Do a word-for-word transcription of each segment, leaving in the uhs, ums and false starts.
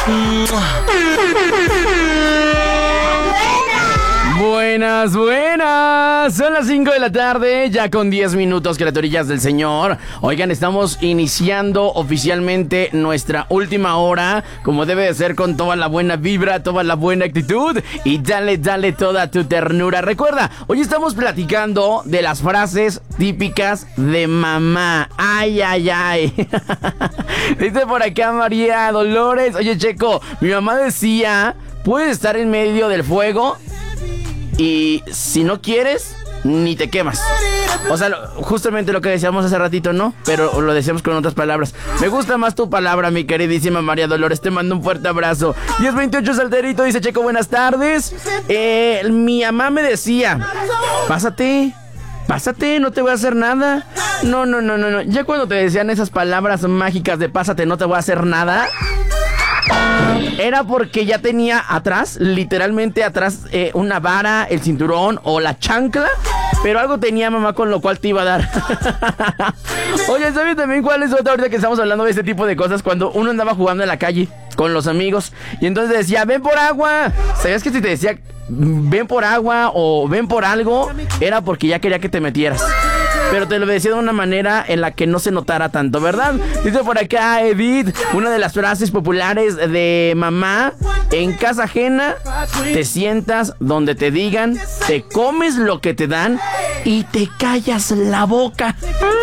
Buenas, buenas. Son las cinco de la tarde, ya con diez minutos, criaturillas del Señor. Oigan, estamos iniciando oficialmente nuestra última hora, como debe de ser, con toda la buena vibra, toda la buena actitud. Y dale, dale toda tu ternura. Recuerda, hoy estamos platicando de las frases típicas de mamá. Ay, ay, ay. Dice por acá María Dolores: oye, Checo, mi mamá decía, puedes estar en medio del fuego y si no quieres, ni te quemas. O sea, lo, justamente lo que decíamos hace ratito, ¿no? Pero lo decíamos con otras palabras. Me gusta más tu palabra, mi queridísima María Dolores. Te mando un fuerte abrazo. diez veintiocho Salterito dice: Checo, buenas tardes. Eh, mi mamá me decía, pásate, pásate, no te voy a hacer nada. No, no, no, no, no. Ya cuando te decían esas palabras mágicas de pásate, no te voy a hacer nada, era porque ya tenía atrás, literalmente atrás, eh, una vara, el cinturón o la chancla. Pero algo tenía mamá con lo cual te iba a dar. Oye, ¿sabes también cuál es otra ahorita que estamos hablando de este tipo de cosas? Cuando uno andaba jugando en la calle con los amigos y entonces decía, ven por agua. ¿Sabías que si te decía ven por agua o ven por algo, era porque ya quería que te metieras? Pero te lo decía de una manera en la que no se notara tanto, ¿verdad? Dice por acá Edith, una de las frases populares de mamá: en casa ajena, te sientas donde te digan, te comes lo que te dan y te callas la boca.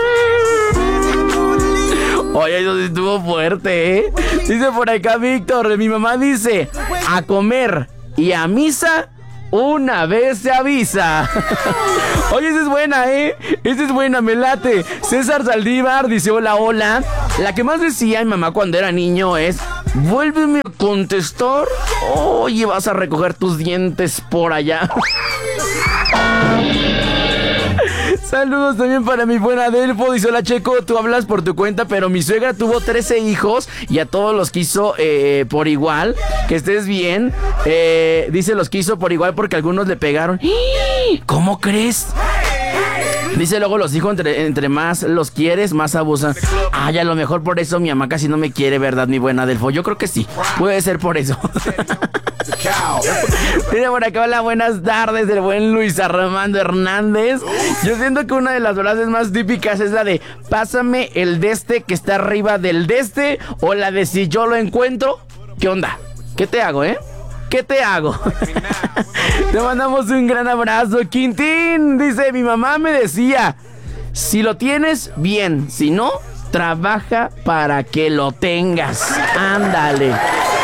Oye, eso sí estuvo fuerte, ¿eh? Dice por acá Víctor, mi mamá dice, a comer y a misa una vez se avisa. Oye, esa es buena, ¿eh? Esa es buena, me late. César Saldívar dice, hola, hola. La que más decía mi mamá cuando era niño es, vuélveme a contestar. Oye, vas a recoger tus dientes por allá. Saludos también para mi buena Delfo. Dice, hola, Checo, tú hablas por tu cuenta, pero mi suegra tuvo trece hijos y a todos los quiso eh, por igual. Que estés bien. Eh, dice, los quiso por igual porque algunos le pegaron. ¿Cómo crees? Dice, luego los hijos, entre, entre más los quieres, más abusan. Ay, a lo mejor por eso mi mamá casi no me quiere, ¿verdad, mi buena Delfo? Yo creo que sí, puede ser por eso. Mira por acá, hola, buenas tardes, del buen Luis Armando Hernández. Yo siento que una de las frases más típicas es la de, pásame el deste que está arriba del deste, o la de, si yo lo encuentro, ¿qué onda? ¿Qué te hago, eh? ¿Qué te hago? Te mandamos un gran abrazo. Quintín dice, mi mamá me decía, si lo tienes, bien, si no, trabaja para que lo tengas. Ándale.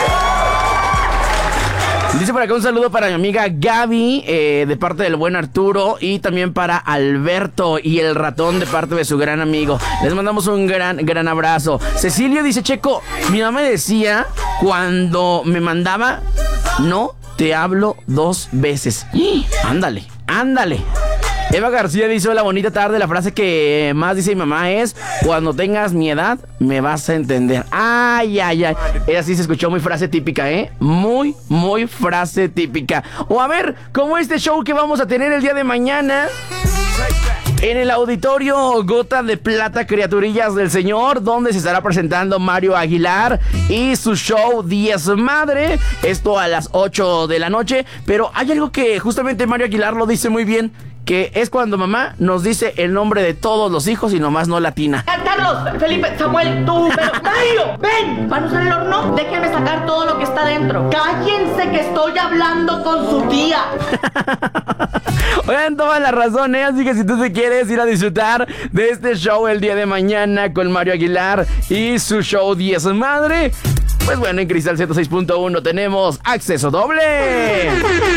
Dice por acá un saludo para mi amiga Gaby, eh, de parte del buen Arturo, y también para Alberto y el ratón de parte de su gran amigo. Les mandamos un gran, gran abrazo. Cecilio dice, Checo, mi mamá me decía cuando me mandaba, no te hablo dos veces. Ándale, ándale. Eva García dice, hola, bonita tarde. La frase que más dice mi mamá es, cuando tengas mi edad, me vas a entender. Ay, ay, ay. Esa sí se escuchó muy frase típica, ¿eh? Muy, muy frase típica. O a ver, como este show que vamos a tener el día de mañana en el auditorio Gota de Plata, criaturillas del Señor, donde se estará presentando Mario Aguilar y su show Diez Madre. Esto a las ocho de la noche. Pero hay algo que justamente Mario Aguilar lo dice muy bien, que es cuando mamá nos dice el nombre de todos los hijos y nomás no latina. Carlos, Felipe, Samuel, tú, pero... ¡Mario! ¡Ven! ¿Van a usar el horno? Déjenme sacar todo lo que está dentro. ¡Cállense que estoy hablando con su tía! Oigan, toda la razón, ¿eh? Así que si tú te quieres ir a disfrutar de este show el día de mañana con Mario Aguilar y su show Diez Madre, pues bueno, en Cristal ciento seis punto uno tenemos acceso doble.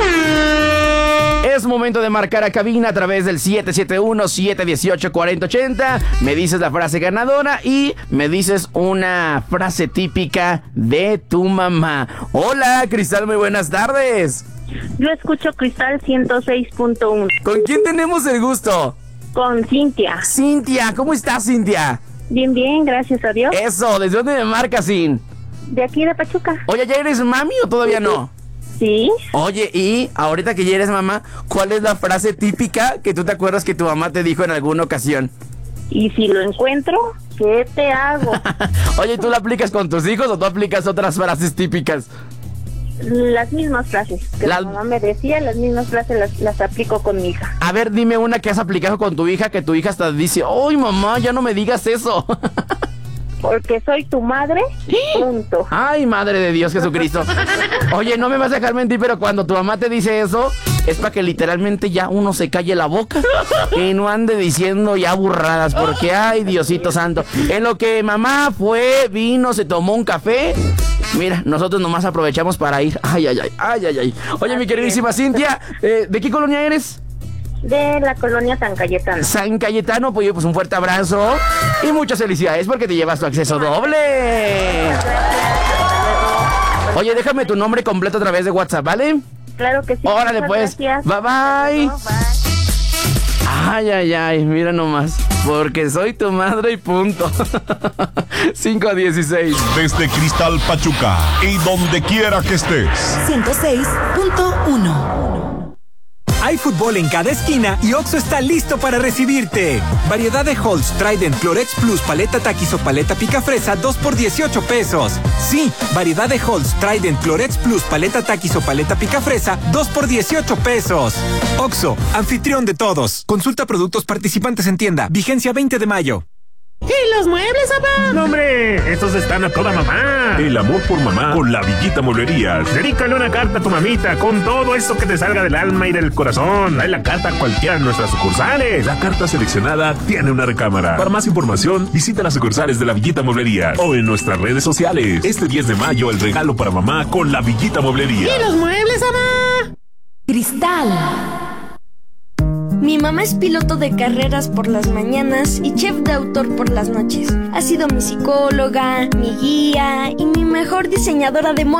Es momento de marcar a cabina a través del siete siete uno, siete uno ocho, cuatro cero ocho cero. Me dices la frase ganadora y me dices una frase típica de tu mamá. Hola, Cristal, muy buenas tardes. Yo escucho Cristal ciento seis punto uno. ¿Con quién tenemos el gusto? Con Cintia. Cintia, ¿cómo estás, Cintia? Bien, bien, gracias a Dios. Eso, ¿desde dónde me marcas, Cin? De aquí de Pachuca. Oye, ¿ya eres mami o todavía no? Sí. Oye, y ahorita que ya eres mamá, ¿cuál es la frase típica que tú te acuerdas que tu mamá te dijo en alguna ocasión? Y si lo encuentro, ¿qué te hago? Oye, ¿tú la aplicas con tus hijos o tú aplicas otras frases típicas? Las mismas frases que Las- mi mamá me decía, las mismas frases las, las aplico con mi hija. A ver, dime una que has aplicado con tu hija que tu hija hasta dice, ¡ay, mamá, ya no me digas eso! Porque soy tu madre, punto. ¡Ay, madre de Dios Jesucristo! Oye, no me vas a dejar mentir, pero cuando tu mamá te dice eso, es para que literalmente ya uno se calle la boca y no ande diciendo ya burradas, porque ¡ay, Diosito santo! En lo que mamá fue, vino, se tomó un café, mira, nosotros nomás aprovechamos para ir. ¡Ay, ay, ay! ¡Ay, ay, ay! Oye, mi queridísima Cintia, eh, ¿de qué colonia eres? De la colonia San Cayetano. San Cayetano, pues, pues un fuerte abrazo y muchas felicidades porque te llevas tu acceso doble. Oye, déjame tu nombre completo a través de WhatsApp, ¿vale? Claro que sí. Órale, muchas pues. gracias. Bye, bye. No, bye. Ay, ay, ay, mira nomás. Porque soy tu madre y punto. cinco a dieciséis. Desde Cristal Pachuca y donde quiera que estés. ciento seis punto uno. Hay fútbol en cada esquina y Oxxo está listo para recibirte. Variedad de Halls, Trident, Clorex Plus, paleta Takis o paleta Picafresa, dos por dieciocho pesos. Sí, variedad de Halls, Trident, Clorex Plus, paleta Takis o paleta Picafresa, dos por dieciocho pesos. Oxxo, anfitrión de todos. Consulta productos participantes en tienda. Vigencia veinte de mayo. ¿Y los muebles, papá? ¡No, hombre! ¡Estos están a toda mamá! El amor por mamá con la Villita Mueblerías. Dedícale una carta a tu mamita con todo eso que te salga del alma y del corazón. Dale la carta a cualquiera de nuestras sucursales. La carta seleccionada tiene una recámara. Para más información, visita las sucursales de la Villita Mueblerías o en nuestras redes sociales. Este diez de mayo, el regalo para mamá con la Villita Mueblerías. ¿Y los muebles, papá? Cristal. Mi mamá es piloto de carreras por las mañanas y chef de autor por las noches. Ha sido mi psicóloga, mi guía y mi mejor diseñadora de moda.